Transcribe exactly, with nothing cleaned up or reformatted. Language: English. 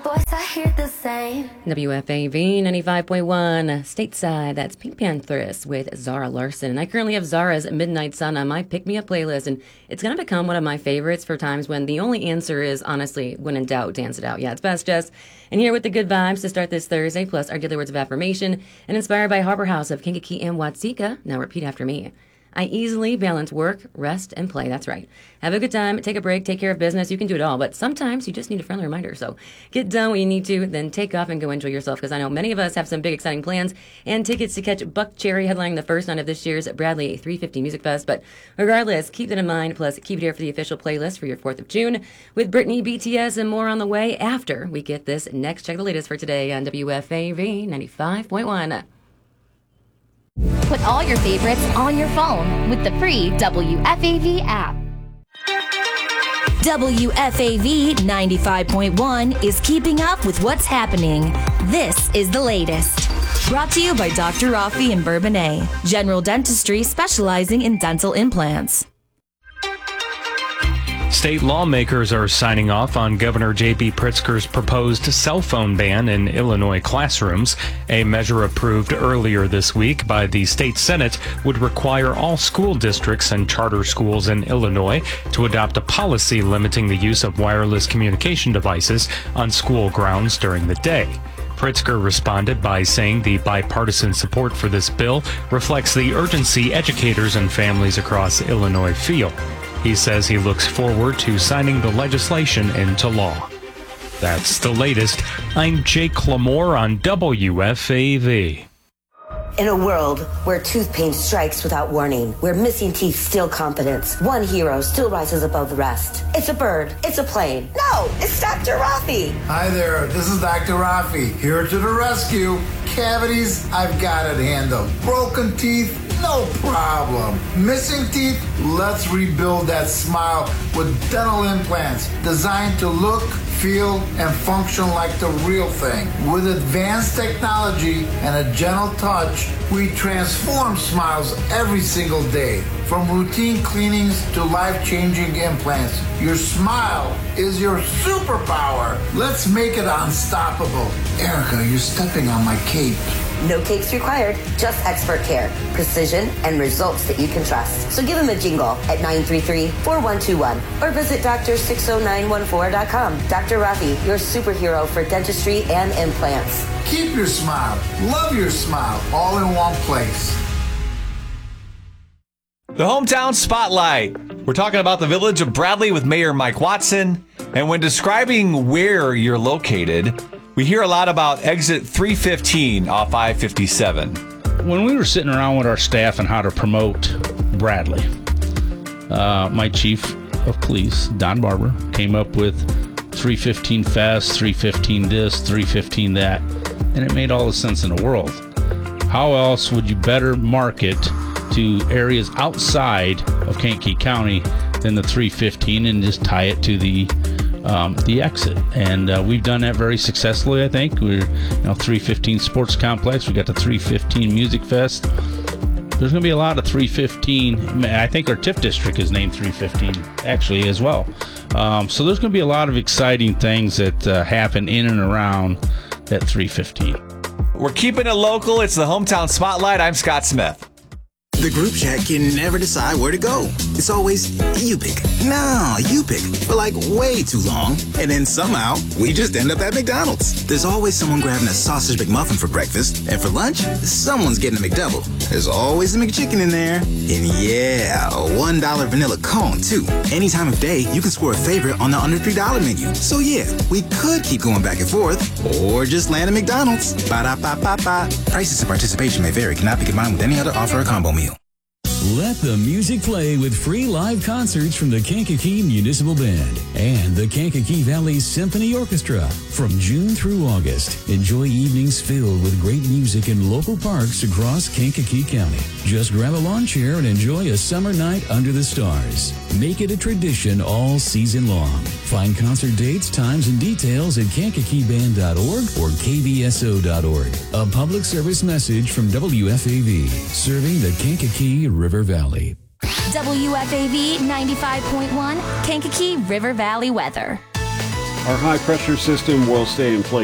voice, I hear the same. W F A V ninety-five point one, stateside. That's Pink Panthers with Zara Larson. And I currently have Zara's Midnight Sun on my Pick Me Up playlist, and it's going to become one of my favorites for times when the only answer is, honestly, when in doubt, dance it out. Yeah, it's best, Jess. And here with the good vibes to start this Thursday, plus our daily words of affirmation, and inspired by Harbor House of Kankakee and Watseka. Now repeat after me. I easily balance work, rest, and play. That's right. Have a good time, take a break, take care of business. You can do it all, but sometimes you just need a friendly reminder. So get done what you need to, then take off and go enjoy yourself, because I know many of us have some big exciting plans and tickets to catch Buck Cherry headlining the first night of this year's Bradley three fifty Music Fest. But regardless, keep that in mind, plus keep it here for the official playlist for your fourth of June with Britney, B T S, and more on the way after we get this next. Check the latest for today on W F A V ninety-five point one. Put all your favorites on your phone with the free W F A V app. W F A V ninety-five point one is keeping up with what's happening. This is the latest. Brought to you by Doctor Rafi and Bourbonnais, general dentistry specializing in dental implants. State lawmakers are signing off on Governor J B Pritzker's proposed cell phone ban in Illinois classrooms. A measure approved earlier this week by the state Senate would require all school districts and charter schools in Illinois to adopt a policy limiting the use of wireless communication devices on school grounds during the day. Pritzker responded by saying the bipartisan support for this bill reflects the urgency educators and families across Illinois feel. He says he looks forward to signing the legislation into law. That's the latest. I'm Jake Lamore on W F A V. In a world where tooth pain strikes without warning, where missing teeth steal confidence, one hero still rises above the rest. It's a bird. It's a plane. No, it's Doctor Rafi. Hi there, this is Doctor Rafi, here to the rescue. Cavities, I've got it handled. Broken teeth, no problem. Missing teeth, let's rebuild that smile with dental implants designed to look, feel, and function like the real thing. With advanced technology and a gentle touch, we transform smiles every single day. From routine cleanings to life-changing implants, your smile is your superpower. Let's make it unstoppable. Erica, you're stepping on my cape. No capes required, just expert care, precision, and results that you can trust. So give him a jingle at nine three three, four one two one or visit doctor six oh nine one four dot com. Doctor Rafi, your superhero for dentistry and implants. Keep your smile, love your smile, all in one place. The Hometown Spotlight. We're talking about the village of Bradley with Mayor Mike Watson. And when describing where you're located, we hear a lot about exit three fifteen off I fifty-seven. When we were sitting around with our staff and how to promote Bradley, uh, my chief of police, Don Barber, came up with three fifteen Fest, three fifteen this, three fifteen that, and it made all the sense in the world. How else would you better market to areas outside of Kankakee County than the three fifteen and just tie it to the um, the exit? And uh, we've done that very successfully, I think. We're, you know, three fifteen Sports Complex. We got the three fifteen Music Fest. There's going to be a lot of three fifteen. I think our TIF district is named three fifteen, actually, as well. Um, so there's going to be a lot of exciting things that uh, happen in and around that three fifteen. We're keeping it local. It's the Hometown Spotlight. I'm Scott Smith. The group chat can never decide where to go. It's always, you pick. No, you pick. For like way too long. And then somehow, we just end up at McDonald's. There's always someone grabbing a sausage McMuffin for breakfast. And for lunch, someone's getting a McDouble. There's always a McChicken in there. And yeah, a one dollar vanilla cone, too. Any time of day, you can score a favorite on the under three dollar menu. So yeah, we could keep going back and forth. Or just land at McDonald's. Ba-da-ba-ba-ba. Prices and participation may vary. Cannot be combined with any other offer or combo meal. Let the music play with free live concerts from the Kankakee Municipal Band and the Kankakee Valley Symphony Orchestra from June through August. Enjoy evenings filled with great music in local parks across Kankakee County. Just grab a lawn chair and enjoy a summer night under the stars. Make it a tradition all season long. Find concert dates, times, and details at kankakee band dot org or k v s o dot org. A public service message from W F A V, serving the Kankakee River Valley. W F A V ninety-five point one, Kankakee River Valley weather. Our high pressure system will stay in place